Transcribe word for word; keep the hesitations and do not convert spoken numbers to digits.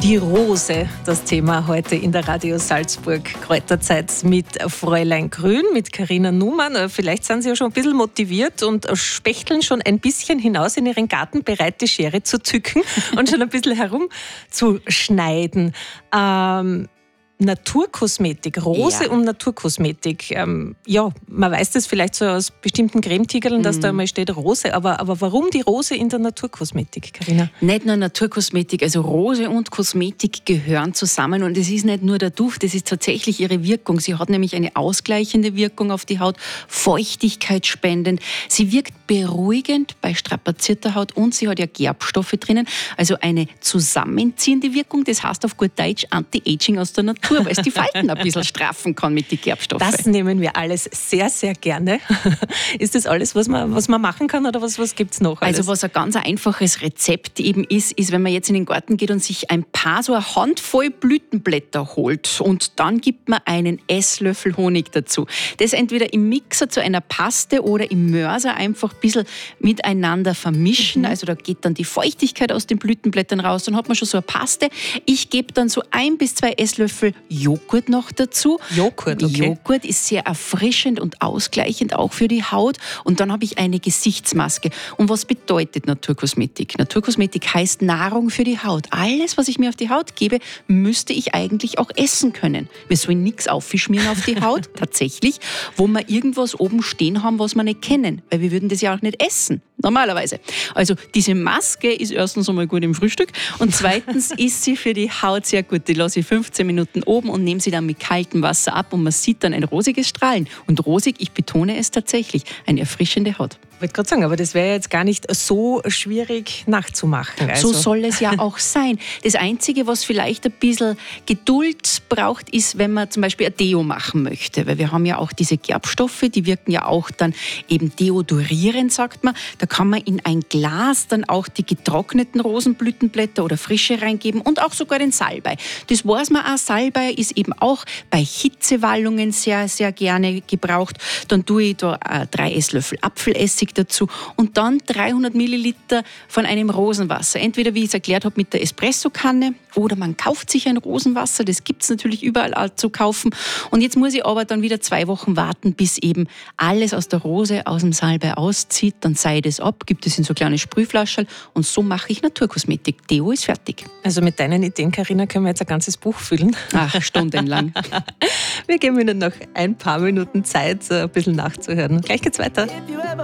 Die Rose, das Thema heute in der Radio Salzburg Kräuterzeit mit Fräulein Grün, mit Carina Numann. Vielleicht sind Sie ja schon ein bisschen motiviert und spechteln schon ein bisschen hinaus in Ihren Garten, bereit die Schere zu zücken und schon ein bisschen herumzuschneiden. Ähm, Naturkosmetik, Rose Ja. und Naturkosmetik. Ähm, ja, man weiß das vielleicht so aus bestimmten Cremetigerln, dass Mhm. da mal steht Rose, aber, aber warum die Rose in der Naturkosmetik, Carina? Nicht nur Naturkosmetik, also Rose und Kosmetik gehören zusammen und es ist nicht nur der Duft, es ist tatsächlich ihre Wirkung. Sie hat nämlich eine ausgleichende Wirkung auf die Haut, Feuchtigkeit spendend. Sie wirkt beruhigend bei strapazierter Haut und sie hat ja Gerbstoffe drinnen, also eine zusammenziehende Wirkung. Das heißt auf gut Deutsch Anti-Aging aus der Natur, weil es die Falten ein bisschen straffen kann mit den Gerbstoffen. Das nehmen wir alles sehr, sehr gerne. Ist das alles, was man, was man machen kann oder was, was gibt es noch alles? Also was ein ganz einfaches Rezept eben ist, ist, wenn man jetzt in den Garten geht und sich ein paar, so eine Handvoll Blütenblätter holt und dann gibt man einen Esslöffel Honig dazu. Das entweder im Mixer zu einer Paste oder im Mörser einfach ein bisschen miteinander vermischen. Mhm. Also da geht dann die Feuchtigkeit aus den Blütenblättern raus. Dann hat man schon so eine Paste. Ich gebe dann so ein bis zwei Esslöffel Joghurt noch dazu. Joghurt, okay. Joghurt ist sehr erfrischend und ausgleichend auch für die Haut. Und dann habe ich eine Gesichtsmaske. Und was bedeutet Naturkosmetik? Naturkosmetik heißt Nahrung für die Haut. Alles, was ich mir auf die Haut gebe, müsste ich eigentlich auch essen können. Wir sollen nichts aufschmieren auf die Haut, tatsächlich, wo wir irgendwas oben stehen haben, was wir nicht kennen. Weil wir würden das ja auch nicht essen, normalerweise. Also diese Maske ist erstens einmal gut im Frühstück und zweitens ist sie für die Haut sehr gut. Die lasse ich fünfzehn Minuten oben und nehme sie dann mit kaltem Wasser ab und man sieht dann ein rosiges Strahlen. Und rosig, ich betone es tatsächlich, eine erfrischende Haut. Ich wollte gerade sagen, aber das wäre jetzt gar nicht so schwierig nachzumachen. Also. So soll es ja auch sein. Das Einzige, was vielleicht ein bisschen Geduld braucht, ist, wenn man zum Beispiel ein Deo machen möchte. Weil wir haben ja auch diese Gerbstoffe, die wirken ja auch dann eben deodorierend, sagt man. Da kann man in ein Glas dann auch die getrockneten Rosenblütenblätter oder frische reingeben und auch sogar den Salbei. Das weiß man auch, Salbei ist eben auch bei Hitzewallungen sehr, sehr gerne gebraucht. Dann tue ich da äh, drei Esslöffel Apfelessig dazu und dann dreihundert Milliliter von einem Rosenwasser. Entweder, wie ich es erklärt habe, mit der Espressokanne oder man kauft sich ein Rosenwasser. Das gibt es natürlich überall zu kaufen. Und jetzt muss ich aber dann wieder zwei Wochen warten, bis eben alles aus der Rose, aus dem Salbei auszieht. Dann seide es ab, gibt es in so kleine Sprühflaschen und so mache ich Naturkosmetik. Deo ist fertig. Also mit deinen Ideen, Carina, können wir jetzt ein ganzes Buch füllen. Ach, stundenlang. Wir geben Ihnen noch ein paar Minuten Zeit, ein bisschen nachzuhören. Gleich geht's weiter.